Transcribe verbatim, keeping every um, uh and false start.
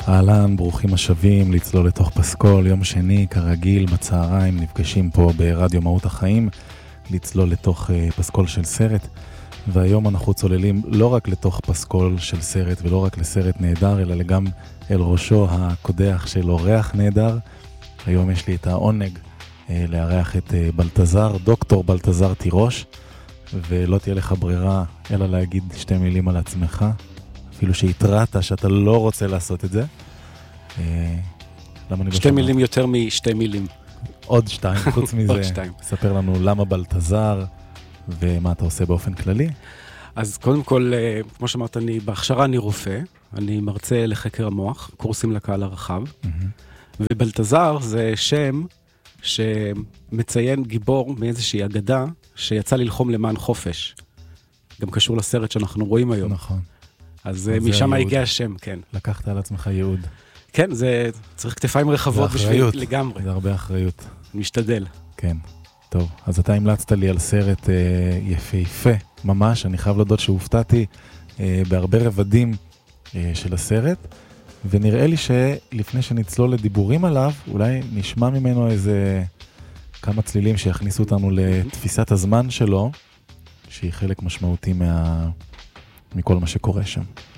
אהלן, ברוכים השבים, לצלול לתוך פסקול, יום שני, כרגיל, בצהריים, נפגשים פה ברדיו מהות החיים, לצלול לתוך uh, פסקול של סרט, והיום אנחנו צוללים לא רק לתוך פסקול של סרט, ולא רק לסרט נהדר, אלא גם אל ראשו הקודח של אורח נהדר. היום יש לי את העונג uh, לארח את uh, בלטזר, דוקטור בלטזר תירוש, ולא תהיה לך ברירה אלא להגיד שתי מילים על עצמך, אפילו שהתרעת שאתה לא רוצה לעשות את זה. שתי מילים יותר משתי מילים. עוד שתיים, חוץ מזה. ספר לנו למה בלטזר, ומה אתה עושה באופן כללי. אז קודם כל, כמו שאמרת, אני בהכשרה אני רופא, אני מרצה לחקר המוח, קורסים לקהל הרחב, ובלטזר זה שם שמציין גיבור מאיזושהי אגדה, שיצא ללחום למען חופש. גם קשור לסרט שאנחנו רואים היום. נכון. אז משם הגיע השם, כן. לקחת על עצמך ייעוד. כן, זה צריך כתפיים רחבות בשביל לגמרי. זה הרבה אחריות. משתדל. כן, טוב. אז אתה המלצת לי על סרט אה, יפהפה, ממש. אני חייב להודות שהופתעתי אה, בהרבה רבדים אה, של הסרט, ונראה לי שלפני שנצלול לדיבורים עליו, אולי נשמע ממנו איזה כמה צלילים שיכניסו אותנו לתפיסת הזמן שלו, שהיא חלק משמעותי מה... מכל מה שקורה שם.